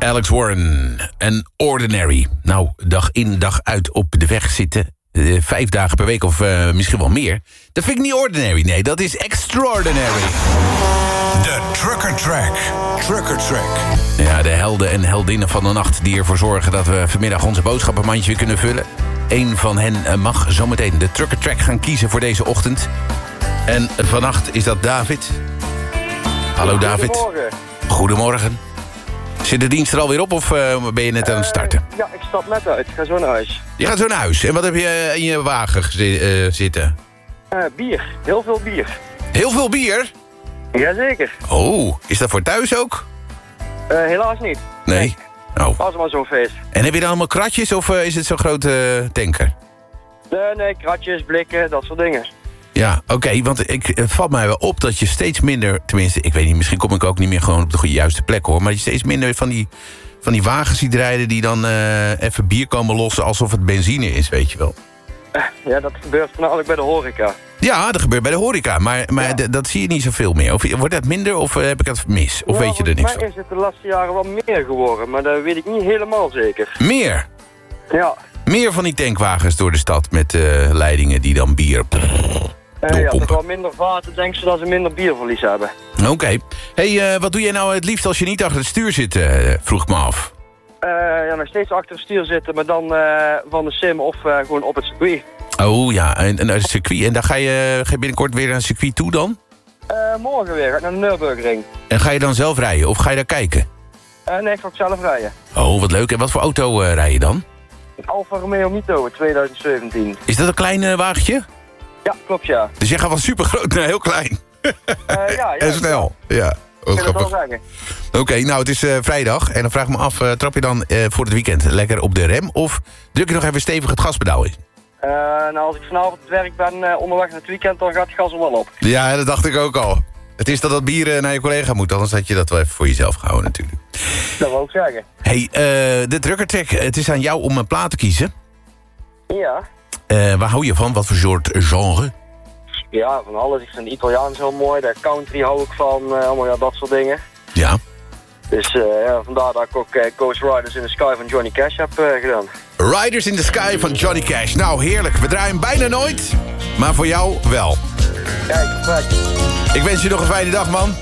Alex Warren en Ordinary. Nou, dag in, dag uit op de weg zitten. 5 dagen per week of misschien wel meer. Dat vind ik niet ordinary, nee, dat is extraordinary. De Trucker Track. Trucker Track. Ja, de helden en heldinnen van de nacht die ervoor zorgen dat we vanmiddag onze boodschappenmandje weer kunnen vullen. Eén van hen mag zometeen de Trucker Track gaan kiezen voor deze ochtend. En vannacht is dat David. Hallo David. Goedemorgen. Goedemorgen. Zit de dienst er alweer op of ben je net aan het starten? Ja, ik stap net uit. Ik ga zo naar huis. Je gaat zo naar huis. En wat heb je in je wagen zitten? Bier. Heel veel bier. Heel veel bier? Jazeker. Oh, is dat voor thuis ook? Helaas niet. Nee. Oh. Was maar zo'n feest. En heb je dan allemaal kratjes of is het zo'n grote tanker? Nee, kratjes, blikken, dat soort dingen. Ja, oké, want het valt mij wel op dat je steeds minder... Tenminste, ik weet niet, misschien kom ik ook niet meer gewoon op de juiste plek, hoor. Maar je steeds minder van die wagens ziet rijden die dan even bier komen lossen alsof het benzine is, weet je wel. Ja, dat gebeurt voornamelijk bij de horeca. Ja, dat gebeurt bij de horeca, maar Ja. dat zie je niet zoveel meer. Of wordt dat minder of heb ik dat mis? Of weet je er niks Volgens van? mij is het de laatste jaren wel meer geworden, maar dat weet ik niet helemaal zeker. Meer? Ja. Meer van die tankwagens door de stad met leidingen die dan bier Ja, doorpompen. toch wel minder vaten, denk zodat ze minder bierverlies hebben. Oké. Hey, wat doe jij nou het liefst als je niet achter het stuur zit, vroeg ik me af. Ja, nog steeds achter het stuur zitten, maar dan van de sim of gewoon op het circuit. Oh ja, en naar het circuit. En dan ga je binnenkort weer naar het circuit toe dan? Morgen weer, ga ik naar de Nürburgring. En ga je dan zelf rijden of ga je daar kijken? Nee, ik ga ook zelf rijden. Oh, wat leuk. En wat voor auto rij je dan? Een Alfa Romeo Mito 2017. Is dat een klein wagentje? Ja, klopt ja. Dus jij gaat van supergroot naar heel klein. Ja. En snel. Ja, wat Ik kan het wel grappig. zeggen. Oké, nou het is vrijdag. En dan vraag ik me af, trap je dan voor het weekend lekker op de rem? Of druk je nog even stevig het gaspedaal in? Nou, als ik vanavond op het werk ben onderweg naar het weekend, dan gaat het gas er wel op. Ja, dat dacht ik ook al. Het is dat bier naar je collega moet. Anders had je dat wel even voor jezelf gehouden natuurlijk. Dat wil ik zeggen. Hey, de Trucker Track, het is aan jou om een plaat te kiezen. Ja. Waar hou je van? Wat voor soort genre? Ja, van alles. Ik vind Italiaans heel mooi. De country hou ik van. Allemaal ja, dat soort dingen. Ja. Dus ja, vandaar dat ik ook Ghost Riders in the Sky van Johnny Cash heb gedaan. Riders in the Sky van Johnny Cash. Nou, heerlijk. We draaien bijna nooit. Maar voor jou wel. Kijk, perfect. Ik wens je nog een fijne dag, man.